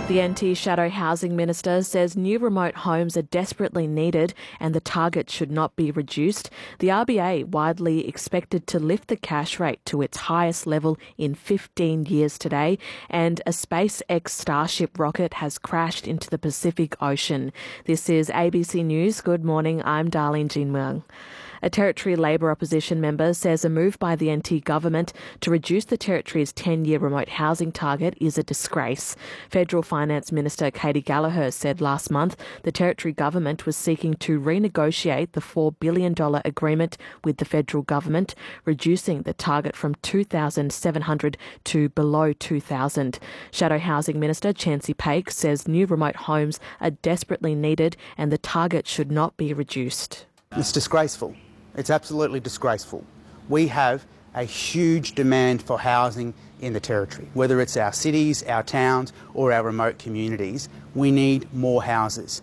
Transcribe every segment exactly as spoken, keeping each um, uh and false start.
The N T Shadow Housing Minister says new remote homes are desperately needed and the target should not be reduced. The R B A widely expected to lift the cash rate to its highest level in fifteen years today, and a SpaceX Starship rocket has crashed into the Pacific Ocean. This is A B C News. Good morning, I'm Darlene Jinmung. A Territory Labor opposition member says a move by the N T government to reduce the Territory's ten-year remote housing target is a disgrace. Federal Finance Minister Katy Gallagher said last month the Territory government was seeking to renegotiate the four billion dollars agreement with the federal government, reducing the target from two thousand seven hundred to below two thousand. Shadow Housing Minister Chancey Paik says new remote homes are desperately needed and the target should not be reduced. It's disgraceful. It's absolutely disgraceful. We have a huge demand for housing in the Territory. Whether it's our cities, our towns or our remote communities, we need more houses.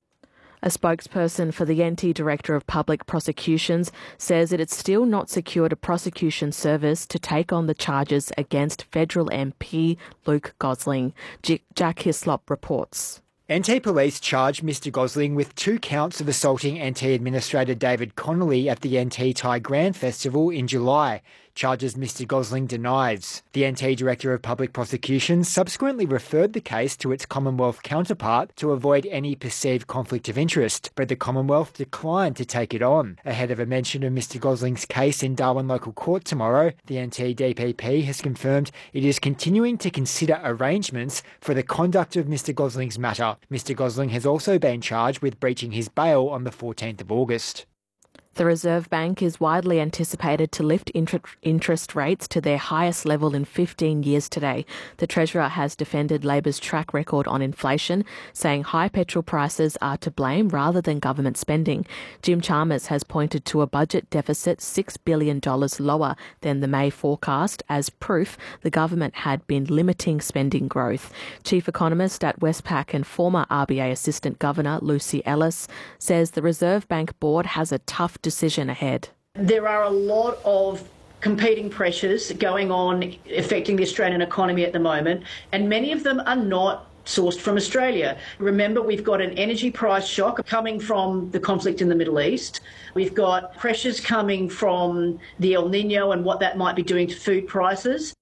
A spokesperson for the N T Director of Public Prosecutions says it had still not secured a prosecution service to take on the charges against federal M P Luke Gosling. J- Jack Hislop reports. N T Police charged Mister Gosling with two counts of assaulting N T Administrator David Connolly at the N T Thai Grand Festival in July, charges Mister Gosling denies. The N T Director of Public Prosecutions subsequently referred the case to its Commonwealth counterpart to avoid any perceived conflict of interest, but the Commonwealth declined to take it on. Ahead of a mention of Mister Gosling's case in Darwin Local Court tomorrow, the N T D P P has confirmed it is continuing to consider arrangements for the conduct of Mister Gosling's matter. Mister Gosling has also been charged with breaching his bail on the fourteenth of August. The Reserve Bank is widely anticipated to lift interest rates to their highest level in fifteen years today. The Treasurer has defended Labor's track record on inflation, saying high petrol prices are to blame rather than government spending. Jim Chalmers has pointed to a budget deficit six billion dollars lower than the May forecast as proof the government had been limiting spending growth. Chief Economist at Westpac and former R B A Assistant Governor Lucy Ellis says the Reserve Bank Board has a tough decision ahead. There are a lot of competing pressures going on affecting the Australian economy at the moment, and many of them are not sourced from Australia. Remember, we've got an energy price shock coming from the conflict in the Middle East. We've got pressures coming from the El Nino and what that might be doing to food prices.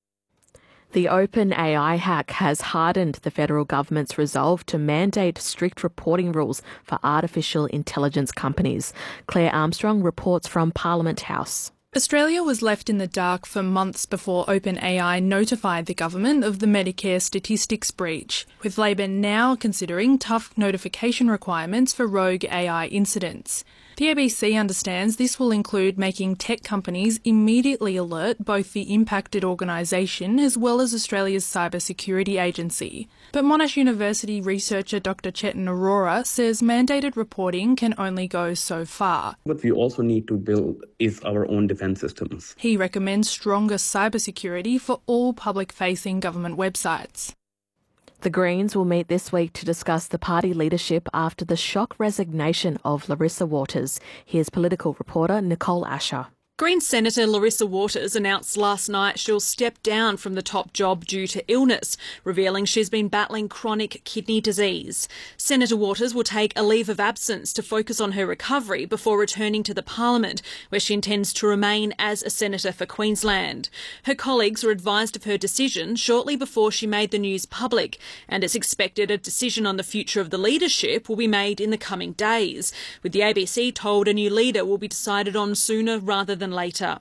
The OpenAI hack has hardened the federal government's resolve to mandate strict reporting rules for artificial intelligence companies. Claire Armstrong reports from Parliament House. Australia was left in the dark for months before OpenAI notified the government of the Medicare statistics breach, with Labor now considering tough notification requirements for rogue A I incidents. The A B C understands this will include making tech companies immediately alert both the impacted organisation as well as Australia's cybersecurity agency. But Monash University researcher Doctor Chetan Arora says mandated reporting can only go so far. What we also need to build is our own defence systems. He recommends stronger cybersecurity for all public-facing government websites. The Greens will meet this week to discuss the party leadership after the shock resignation of Larissa Waters. Here's political reporter Nicole Asher. Greens Senator Larissa Waters announced last night she'll step down from the top job due to illness, revealing she's been battling chronic kidney disease. Senator Waters will take a leave of absence to focus on her recovery before returning to the Parliament, where she intends to remain as a senator for Queensland. Her colleagues were advised of her decision shortly before she made the news public, and it's expected a decision on the future of the leadership will be made in the coming days, with the A B C told a new leader will be decided on sooner rather than later.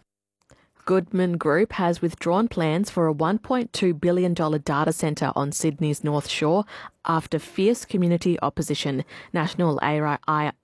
Goodman Group has withdrawn plans for a one point two billion dollars data centre on Sydney's North Shore after fierce community opposition. National A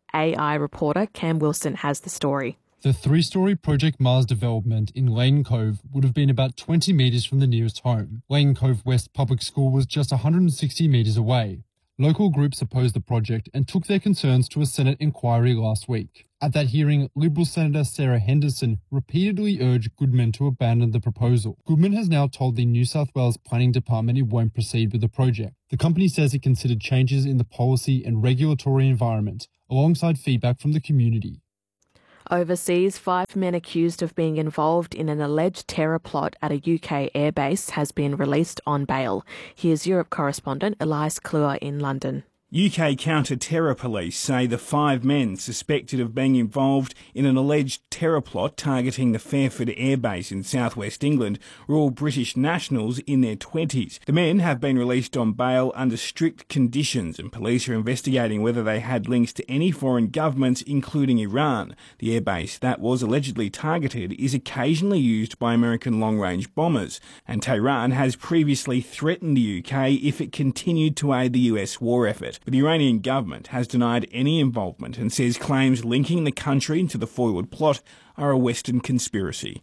I reporter Cam Wilson has the story. The three-storey Project Mars development in Lane Cove would have been about twenty metres from the nearest home. Lane Cove West Public School was just one hundred sixty metres away. Local groups opposed the project and took their concerns to a Senate inquiry last week. At that hearing, Liberal Senator Sarah Henderson repeatedly urged Goodman to abandon the proposal. Goodman has now told the New South Wales Planning Department it won't proceed with the project. The company says it considered changes in the policy and regulatory environment, alongside feedback from the community. Overseas, five men accused of being involved in an alleged terror plot at a U K airbase has been released on bail. Here's Europe correspondent Elias Kluwer in London. U K counter-terror police say the five men suspected of being involved in an alleged terror plot targeting the Fairford airbase in southwest England were all British nationals in their twenties. The men have been released on bail under strict conditions, and police are investigating whether they had links to any foreign governments, including Iran. The airbase that was allegedly targeted is occasionally used by American long-range bombers, and Tehran has previously threatened the U K if it continued to aid the U S war effort. But the Iranian government has denied any involvement and says claims linking the country to the forward plot are a Western conspiracy.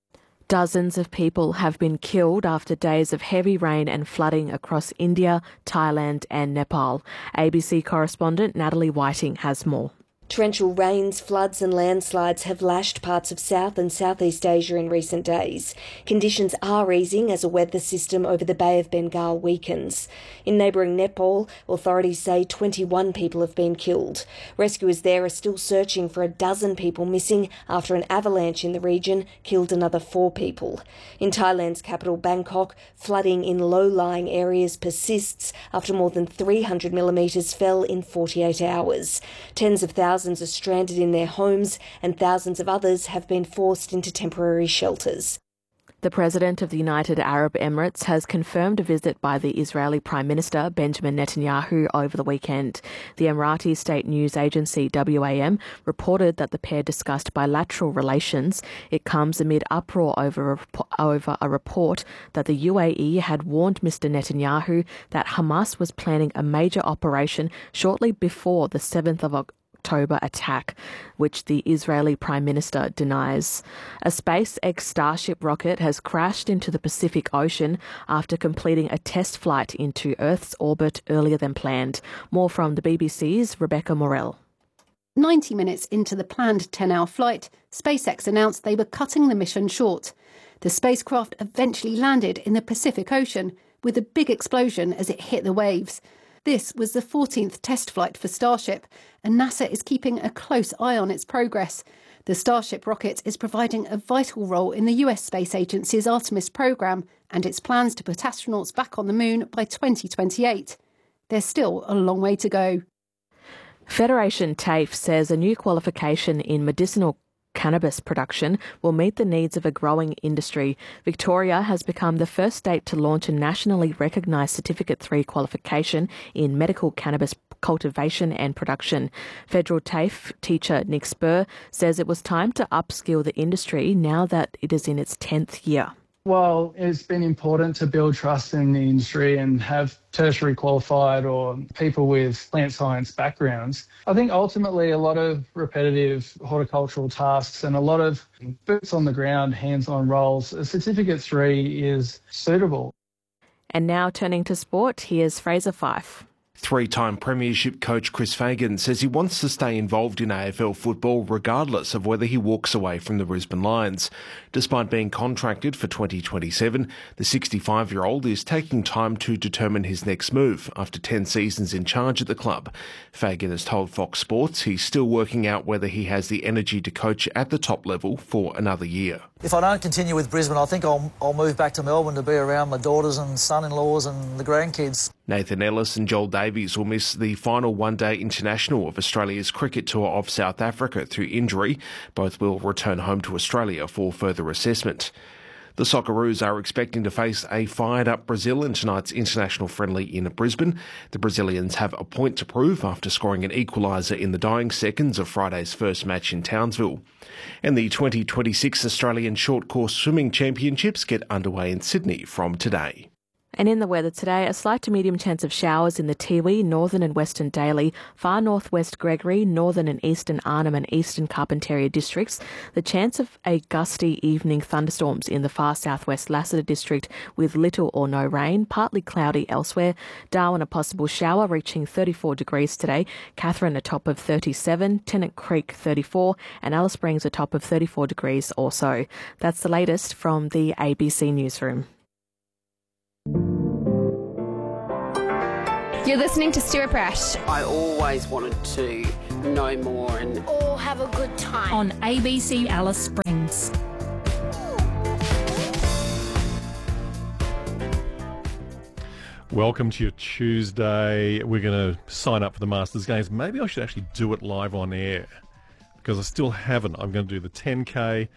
Dozens of people have been killed after days of heavy rain and flooding across India, Thailand and Nepal. A B C correspondent Natalie Whiting has more. Torrential rains, floods and landslides have lashed parts of South and Southeast Asia in recent days. Conditions are easing as a weather system over the Bay of Bengal weakens. In neighbouring Nepal, authorities say twenty-one people have been killed. Rescuers there are still searching for a dozen people missing after an avalanche in the region killed another four people. In Thailand's capital Bangkok, flooding in low-lying areas persists after more than three hundred millimetres fell in forty-eight hours. Tens of thousands Thousands are stranded in their homes and thousands of others have been forced into temporary shelters. The President of the United Arab Emirates has confirmed a visit by the Israeli Prime Minister Benjamin Netanyahu over the weekend. The Emirati state news agency W A M reported that the pair discussed bilateral relations. It comes amid uproar over a, over a report that the U A E had warned Mister Netanyahu that Hamas was planning a major operation shortly before the seventh of October. October attack, which the Israeli Prime Minister denies. A SpaceX Starship rocket has crashed into the Pacific Ocean after completing a test flight into Earth's orbit earlier than planned. More from the B B C's Rebecca Morell. ninety minutes into the planned ten-hour flight, SpaceX announced they were cutting the mission short. The spacecraft eventually landed in the Pacific Ocean with a big explosion as it hit the waves. This was the fourteenth test flight for Starship, and NASA is keeping a close eye on its progress. The Starship rocket is providing a vital role in the U S Space Agency's Artemis program and its plans to put astronauts back on the moon by twenty twenty-eight. There's still a long way to go. Federation TAFE says a new qualification in medicinal cannabis production will meet the needs of a growing industry. Victoria has become the first state to launch a nationally recognised Certificate three qualification in medical cannabis cultivation and production. Federal TAFE teacher Nick Spur says it was time to upskill the industry now that it is in its tenth year. Well, it's been important to build trust in the industry and have tertiary qualified or people with plant science backgrounds. I think ultimately a lot of repetitive horticultural tasks and a lot of boots on the ground, hands-on roles, a Certificate three is suitable. And now turning to sport, here's Fraser Fife. Three-time premiership coach Chris Fagan says he wants to stay involved in A F L football regardless of whether he walks away from the Brisbane Lions. Despite being contracted for twenty twenty-seven, the sixty-five-year-old is taking time to determine his next move after ten seasons in charge at the club. Fagan has told Fox Sports he's still working out whether he has the energy to coach at the top level for another year. If I don't continue with Brisbane, I think I'll, I'll move back to Melbourne to be around my daughters and son-in-laws and the grandkids. Nathan Ellis and Joel Davies will miss the final one-day international of Australia's cricket tour of South Africa through injury. Both will return home to Australia for further assessment. The Socceroos are expecting to face a fired-up Brazil in tonight's international friendly in Brisbane. The Brazilians have a point to prove after scoring an equaliser in the dying seconds of Friday's first match in Townsville. And the twenty twenty-six Australian Short Course Swimming Championships get underway in Sydney from today. And in the weather today, a slight to medium chance of showers in the Tiwi, northern and western Daly, far northwest Gregory, northern and eastern Arnhem and eastern Carpentaria districts. The chance of a gusty evening thunderstorms in the far southwest Lassiter district with little or no rain, partly cloudy elsewhere. Darwin a possible shower reaching thirty-four degrees today. Katherine a top of thirty-seven, Tennant Creek thirty-four and Alice Springs a top of thirty-four degrees also. That's the latest from the A B C Newsroom. You're listening to Stuart Brash. I always wanted to know more and all have a good time. On A B C Alice Springs. Welcome to your Tuesday. We're going to sign up for the Masters Games. Maybe I should actually do it live on air because I still haven't. I'm going to do the ten K,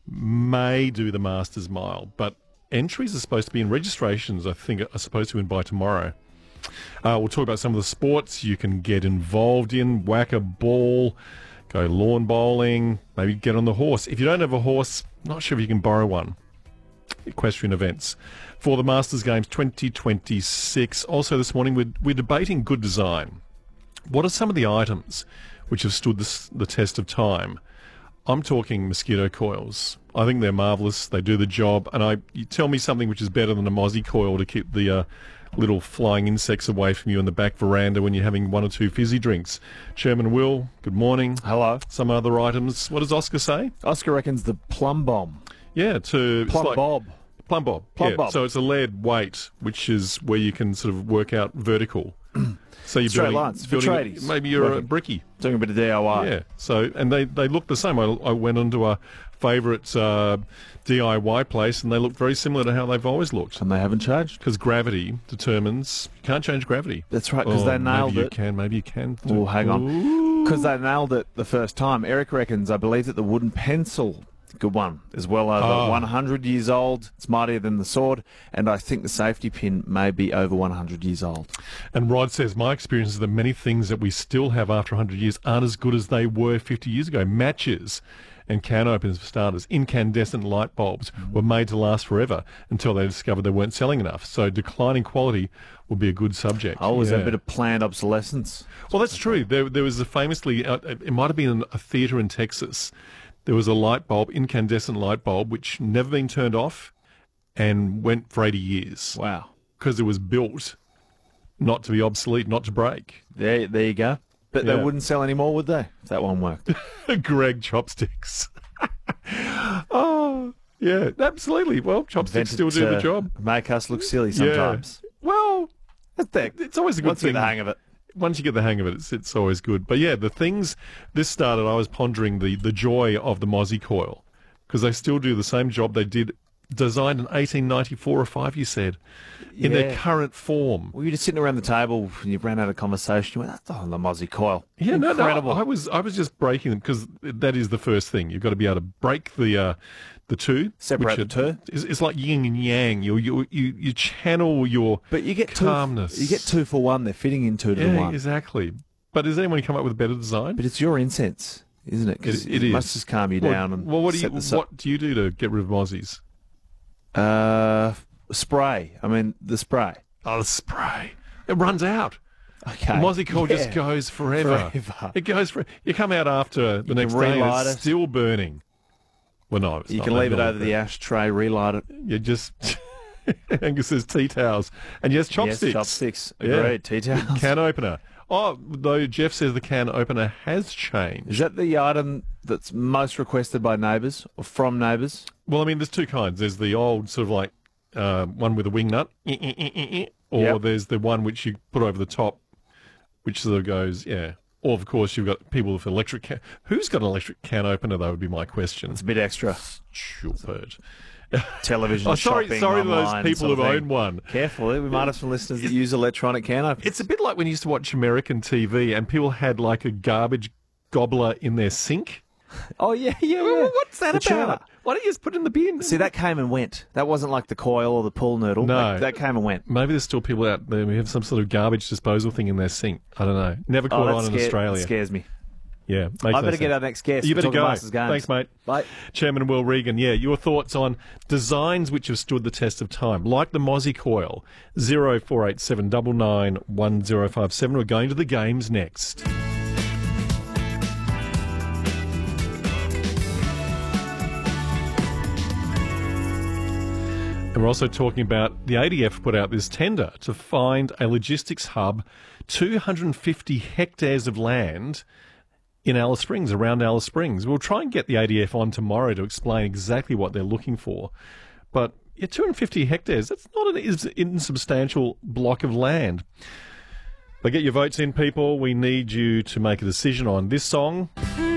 may do the Masters Mile, but entries are supposed to be in registrations, I think, are supposed to be in by tomorrow. Uh, we'll talk about some of the sports you can get involved in, whack a ball, go lawn bowling, maybe get on the horse. If you don't have a horse, not sure if you can borrow one. Equestrian events for the Masters Games twenty twenty-six. Also this morning we're, we're debating good design. What are some of the items which have stood this, the test of time? I'm talking mosquito coils. I think they're marvellous. They do the job. And I you tell me something which is better than a mozzie coil to keep the uh, little flying insects away from you in the back veranda when you're having one or two fizzy drinks. Chairman Will, good morning. Hello. Some other items. What does Oscar say? Oscar reckons the plumb bomb. Yeah, to... Plumb like, bob. Plumb bob. Plumb yeah. bob. So it's a lead weight, which is where you can sort of work out vertical. So you're Straight building, lines for building tradies. Maybe you're Working. a brickie. Doing a bit of D I Y. Yeah. So and they, they look the same. I, I went onto a favourite uh, D I Y place, and they look very similar to how they've always looked. And they haven't changed because gravity determines you can't change gravity. That's right. Because oh, they nailed maybe it. You can. Maybe you can. Oh, hang on. Because they nailed it the first time. Eric reckons. I believe that the wooden pencil. Good one. As well over Oh. one hundred years old. It's mightier than the sword. And I think the safety pin may be over one hundred years old. And Rod says, my experience is that many things that we still have after one hundred years aren't as good as they were fifty years ago. Matches and can openers, for starters. Incandescent light bulbs were made to last forever until they discovered they weren't selling enough. So declining quality would be a good subject. Oh, was yeah. that a bit of planned obsolescence? Well, that's true. There, there was a famously, uh, it might have been a theatre in Texas. There was a light bulb, incandescent light bulb, which never been turned off and went for eighty years. Wow. Because it was built not to be obsolete, not to break. There, there you go. But Yeah. they wouldn't sell anymore, would they? If that one worked. Greg Chopsticks. Oh, yeah, absolutely. Well, Chopsticks still do the job. Make us look silly sometimes. Yeah. Well, it's always a good Once you thing. get the hang of it. Once you get the hang of it, it's, it's always good. But yeah, the things, this started, I was pondering the, the joy of the mozzie coil, because they still do the same job they did, designed in eighteen ninety-four or five, you said, in Yeah. their current form. Well, you're just sitting around the table and you ran out of conversation. You went, that's on the mozzie coil. Yeah, no, Incredible. no, I was I was just breaking them because that is the first thing. You've got to be able to break the uh, the two. Separate which the are- two. It's, it's like yin and yang. You you you, you channel your But you get calmness. Two, you get two for one. They're fitting in two to yeah, the one. exactly. But has anyone come up with a better design? But it's your incense, isn't it? 'Cause It- it it is. must just calm you Well, down and well, what do you set the sun- what do you do to get rid of mozzies? Uh, spray. I mean, the spray. Oh, the spray. It runs out. Okay. The mozzie coil just Yeah. goes forever. Forever. It goes for. You come out after the You next can day and relight it's it. still burning. Well, no, it's You not. can They leave it don't over the burn. ashtray, relight it. You just Angus says tea towels and yes, chopsticks. Yes, chopsticks. Yeah. Agreed. Tea towels. Can opener. Oh, though Jeff says the can opener has changed. Is that the item that's most requested by neighbours or from neighbours? Well, I mean, there's two kinds. There's the old sort of like uh, one with a wing nut, eh, eh, eh, eh, eh, or Yep. there's the one which you put over the top, which sort of goes, yeah. Or of course you've got people with electric can. Who's got an electric can opener? That would be my question. It's a bit extra. Stupid. Television Oh, sorry, shopping, sorry to those online people sort who of own thing. one. Careful, we might have some listeners that use electronic can openers. It's a bit like when you used to watch American T V and people had like a garbage gobbler in their sink. Oh, yeah, yeah, Well, yeah. what's that The about? chowder. Why don't you just put it in the bin? See, that came and went. That wasn't like the coil or the pool noodle. No. That, that came and went. Maybe there's still people out there who have some sort of garbage disposal thing in their sink. I don't know. Never Oh, caught that on in scare- Australia. that scares me. Yeah, makes I no better get sense. our next guest. You We're better talking go. Masters Games. Thanks, mate. Bye. Chairman Will Regan. Yeah, your thoughts on designs which have stood the test of time, like the mozzie coil. Zero four eight seven nine nine one zero five seven. We're going to the games next. And we're also talking about the A D F put out this tender to find a logistics hub, two hundred fifty hectares of land in Alice Springs, around Alice Springs. We'll try and get the A D F on tomorrow to explain exactly what they're looking for. But yeah, two hundred fifty hectares, that's not an ins- insubstantial block of land. But get your votes in, people. We need you to make a decision on this song.